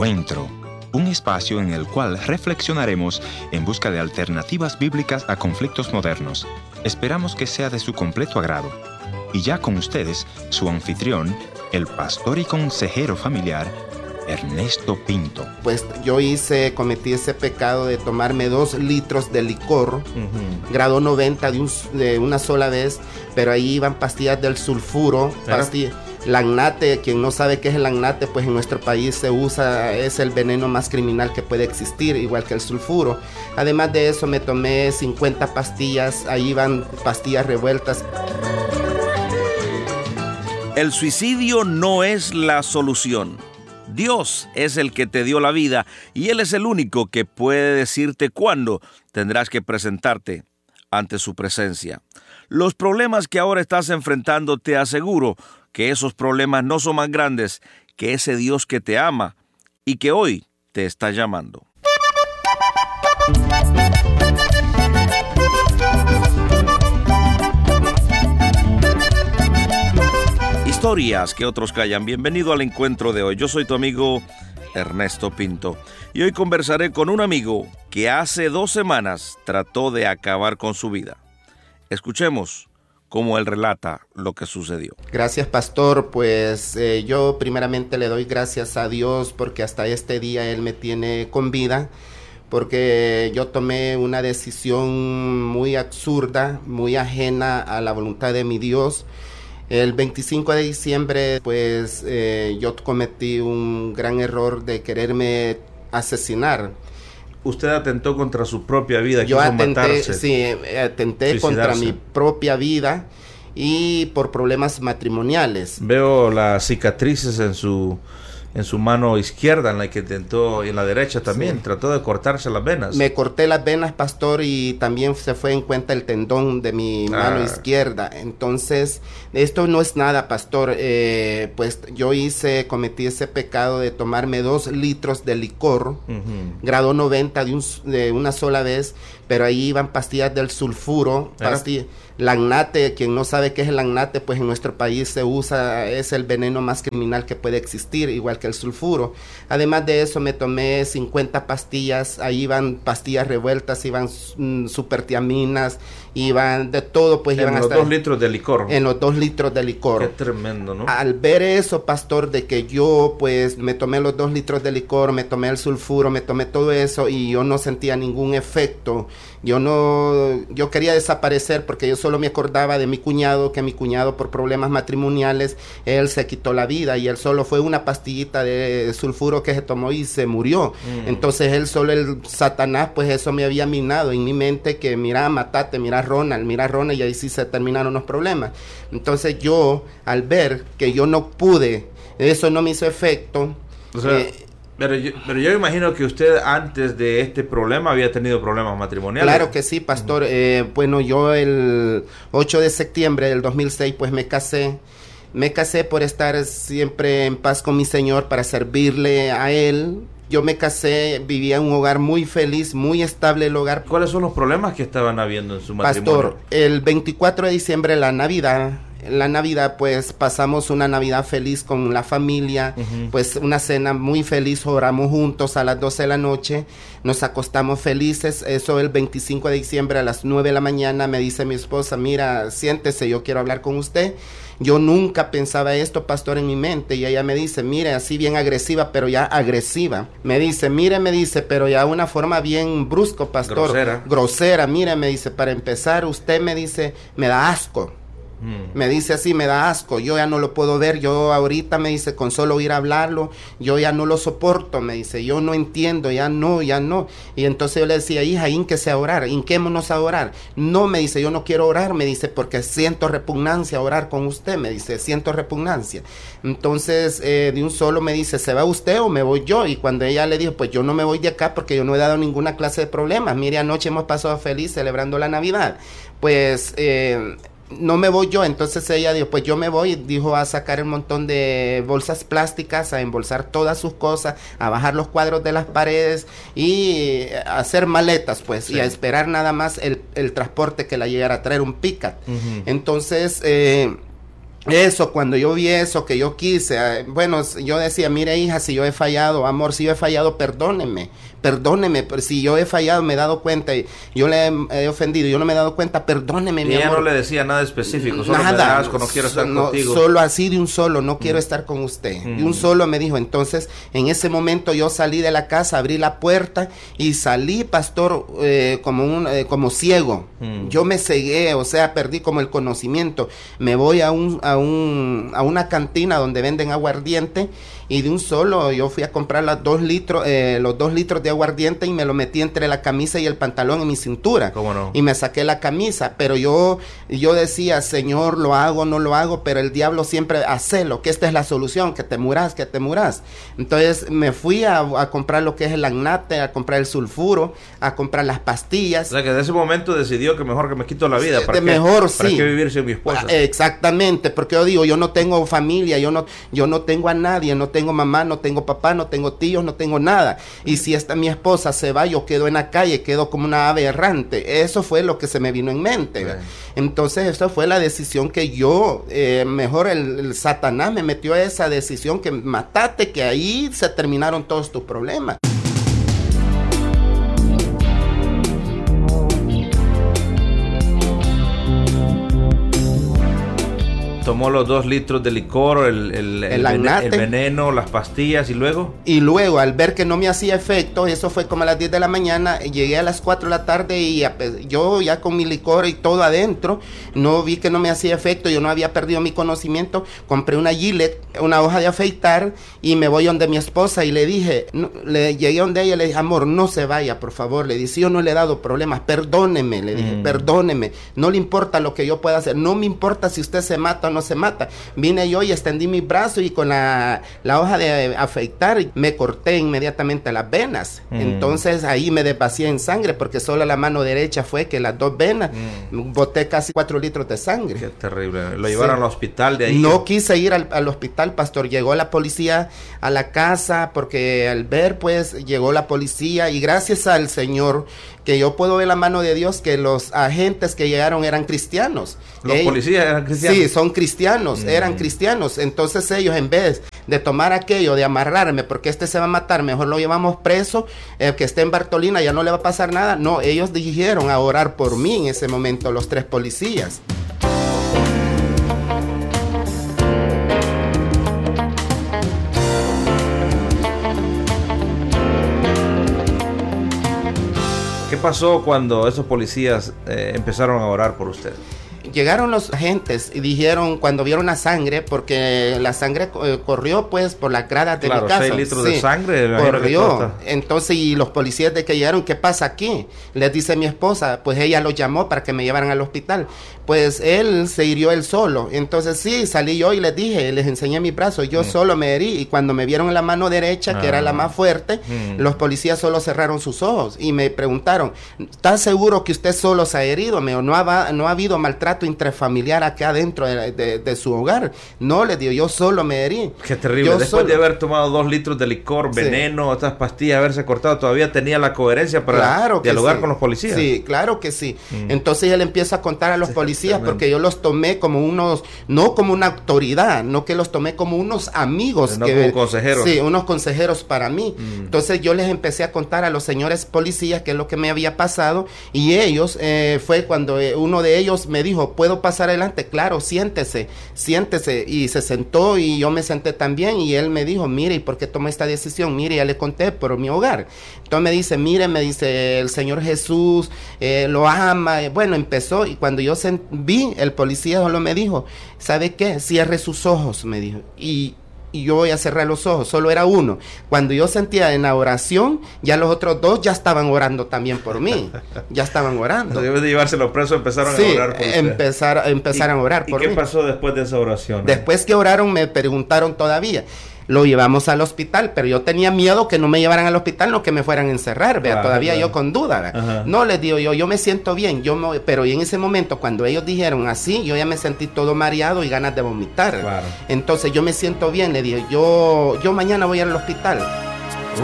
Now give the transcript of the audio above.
Encuentro, un espacio en el cual reflexionaremos en busca de alternativas bíblicas a conflictos modernos. Esperamos que sea de su completo agrado. Y ya con ustedes, su anfitrión, el pastor y consejero familiar, Ernesto Pinto. Pues yo cometí ese pecado de tomarme 2 litros de licor, grado 90 de una sola vez, pero ahí iban pastillas del sulfuro, Lagnate. Quien no sabe qué es el lagnate, pues en nuestro país se usa, es el veneno más criminal que puede existir, igual que el sulfuro. Además de eso me tomé 50 pastillas, ahí iban pastillas revueltas. El suicidio no es la solución. Dios es el que te dio la vida y Él es el único que puede decirte cuándo tendrás que presentarte ante su presencia. Los problemas que ahora estás enfrentando, te aseguro que esos problemas no son más grandes que ese Dios que te ama y que hoy te está llamando. Historias que otros callan. Bienvenido al encuentro de hoy. Yo soy tu amigo Ernesto Pinto y hoy conversaré con un amigo que hace 2 semanas trató de acabar con su vida. Escuchemos cómo él relata lo que sucedió. Gracias, pastor. Pues yo primeramente le doy gracias a Dios porque hasta este día Él me tiene con vida, porque yo tomé una decisión muy absurda, muy ajena a la voluntad de mi Dios. El 25 de diciembre, pues yo cometí un gran error de quererme asesinar. Usted atentó contra su propia vida. Yo atenté contra mi propia vida y por problemas matrimoniales. Veo las cicatrices en su mano izquierda, en la que intentó, y en la derecha también, trató de cortarse las venas. Me corté las venas, pastor, y también se fue en cuenta el tendón de mi mano izquierda. Entonces, esto no es nada, pastor. Pues yo cometí ese pecado de tomarme 2 litros de licor, grado 90 de una sola vez, pero ahí iban pastillas del sulfuro, Lagnate. Quien no sabe qué es el lagnate, pues en nuestro país se usa, es el veneno más criminal que puede existir, igual que el sulfuro. Además de eso me tomé 50 pastillas, ahí iban pastillas revueltas, iban supertiaminas, iban de todo, pues iban hasta... En los 2 litros de licor. En los 2 litros de licor. Qué tremendo, ¿no? Al ver eso, pastor, de que yo pues me tomé los 2 litros de licor, me tomé el sulfuro, me tomé todo eso y yo no sentía ningún efecto. Yo quería desaparecer porque yo solo me acordaba de mi cuñado, que mi cuñado por problemas matrimoniales, él se quitó la vida y él solo fue una pastillita de sulfuro que se tomó y se murió. Entonces él solo, el Satanás, pues eso me había minado en mi mente que mira, matate, mira Ronald, y ahí sí se terminaron los problemas. Entonces yo, al ver que yo no pude, eso no me hizo efecto. O sea, pero yo imagino que usted antes de este problema había tenido problemas matrimoniales. Claro que sí, pastor. Bueno, yo el 8 de septiembre del 2006 pues me casé. Me casé por estar siempre en paz con mi Señor, para servirle a Él. Yo me casé, vivía en un hogar muy feliz, muy estable el hogar. ¿Cuáles son los problemas que estaban habiendo en su matrimonio? Pastor, el 24 de diciembre, la Navidad, pues pasamos una Navidad feliz con la familia, pues una cena muy feliz, oramos juntos a las 12 de la noche, nos acostamos felices. Eso el 25 de diciembre a las 9 de la mañana me dice mi esposa, mira, siéntese, yo quiero hablar con usted. Yo nunca pensaba esto, pastor, en mi mente, y ella me dice, mire, así bien agresiva, pero ya agresiva. Me dice, pero ya una forma bien brusco, pastor. Grosera, mire, me dice, para empezar, usted me dice, me da asco. Me dice así, me da asco, yo ya no lo puedo ver, yo ahorita, me dice, con solo ir a hablarlo, yo ya no lo soporto, me dice, yo no entiendo, ya no. Y entonces yo le decía, hija, hinquese a orar, hinquémonos a orar. No, me dice, yo no quiero orar, me dice, porque siento repugnancia a orar con usted, me dice, siento repugnancia. Entonces, de un solo me dice, ¿se va usted o me voy yo? Y cuando ella le dijo, pues yo no me voy de acá porque yo no he dado ninguna clase de problemas, mire, anoche hemos pasado feliz celebrando la Navidad, pues... no me voy yo. Entonces ella dijo, pues yo me voy, dijo, a sacar un montón de bolsas plásticas, a embolsar todas sus cosas, a bajar los cuadros de las paredes y a hacer maletas, pues, y a esperar nada más el transporte que la llegara a traer, un pick-up. Entonces Eso, cuando yo vi eso, que yo quise, bueno, yo decía, mire hija, si yo he fallado, amor, si yo he fallado, perdóneme, pero si yo he fallado, me he dado cuenta, y yo le he ofendido, yo no me he dado cuenta, perdóneme, y mi ella amor. no le decía nada específico, solo nada, me da asco, no quiero estar contigo. Solo así de un solo, no quiero estar con usted. De un solo me dijo. Entonces, en ese momento yo salí de la casa, abrí la puerta y salí, pastor, como ciego. Yo me cegué, o sea, perdí como el conocimiento. Me voy a una cantina donde venden aguardiente, y de un solo yo fui a comprar los 2 litros de aguardiente y me lo metí entre la camisa y el pantalón en mi cintura. ¿Cómo no? Y me saqué la camisa, pero yo decía, Señor, lo hago, no lo hago, pero el diablo siempre, hacelo, que esta es la solución, que te muras. Entonces me fui a comprar lo que es el agnate, a comprar el sulfuro, a comprar las pastillas. O sea, que en ese momento decidió que mejor que me quito la vida. ¿Para qué vivir sin mi esposa? Exactamente, porque yo digo, yo no tengo familia, yo no tengo a nadie, no tengo mamá, no tengo papá, no tengo tíos, no tengo nada. Y si mi esposa se va, yo quedo en la calle, quedo como una ave errante. Eso fue lo que se me vino en mente. Sí. Entonces, esa fue la decisión que yo, mejor el Satanás me metió a esa decisión, que matate, que ahí se terminaron todos tus problemas. Tomó los 2 litros de licor, el veneno, las pastillas, y luego. Y luego, al ver que no me hacía efecto, eso fue como a las 10 de la mañana, llegué a las 4 de la tarde y yo ya con mi licor y todo adentro, no vi que no me hacía efecto, yo no había perdido mi conocimiento, compré una Gillette, una hoja de afeitar, y me voy donde mi esposa y le dije, llegué donde ella y le dije, amor, no se vaya, por favor, le dije, yo no le he dado problemas, perdóneme, le dije, perdóneme, no le importa lo que yo pueda hacer, no me importa si usted se mata o no se mata. Vine yo y extendí mi brazo y con la hoja de afeitar me corté inmediatamente las venas. Entonces ahí me desvacié en sangre, porque solo la mano derecha fue que las 2 venas, boté casi 4 litros de sangre. Qué terrible. Lo llevaron al hospital de ahí. No quise ir al hospital, pastor. Llegó la policía a la casa, porque al ver, pues, llegó la policía, y gracias al Señor que yo puedo ver la mano de Dios, que los agentes que llegaron eran cristianos. ¿Los policías eran cristianos? Sí, son cristianos, eran cristianos. Entonces ellos, en vez de tomar aquello, de amarrarme, porque se va a matar, mejor lo llevamos preso, que esté en Bartolina, ya no le va a pasar nada. No, ellos dijeron a orar por mí en ese momento, los 3 policías. ¿Qué pasó cuando esos policías empezaron a orar por usted? Llegaron los agentes y dijeron, cuando vieron la sangre, porque la sangre corrió pues por las gradas de mi casa. 6 litros de sangre. Corrió. Entonces, y los policías de que llegaron, ¿qué pasa aquí? Les dice mi esposa, pues ella los llamó para que me llevaran al hospital. Pues él se hirió él solo. Entonces sí, salí yo y les dije, les enseñé mi brazo, yo solo me herí. Y cuando me vieron en la mano derecha, que era la más fuerte, los policías solo cerraron sus ojos y me preguntaron, ¿estás seguro que usted solo se ha herido? No ha habido maltrato intrafamiliar acá dentro de su hogar. No, le digo, yo solo me herí. Qué terrible. Después de haber tomado 2 litros de licor, veneno, estas pastillas, haberse cortado, todavía tenía la coherencia para dialogar con los policías. Sí, claro que sí. Entonces él empieza a contar a los policías, porque yo los tomé como no como una autoridad, no, que los tomé como unos amigos. No como consejeros. Sí, unos consejeros para mí. Entonces yo les empecé a contar a los señores policías qué es lo que me había pasado, y ellos, fue cuando uno de ellos me dijo, ¿puedo pasar adelante? Claro, siéntese, y se sentó, y yo me senté también, y él me dijo, mire, ¿y por qué tomé esta decisión? Mire, ya le conté por mi hogar. Entonces me dice, el Señor Jesús lo ama. Bueno, empezó, y cuando yo vi, el policía solo me dijo, ¿sabe qué? Cierre sus ojos, me dijo, y yo voy a cerrar los ojos. Solo era uno. Cuando yo sentía en la oración, ya los otros 2 ya estaban orando también por mí. Ya estaban orando. Debes de llevárselo preso, empezaron a orar por usted. Empezaron a orar por mí. ¿Y qué pasó después de esa oración? Después que oraron, me preguntaron todavía. Lo llevamos al hospital, pero yo tenía miedo que no me llevaran al hospital, no que me fueran a encerrar, vea, todavía yo con duda. No, les digo yo me siento bien, pero en ese momento cuando ellos dijeron así, yo ya me sentí todo mareado y ganas de vomitar. Entonces yo me siento bien, le digo, yo mañana voy al hospital.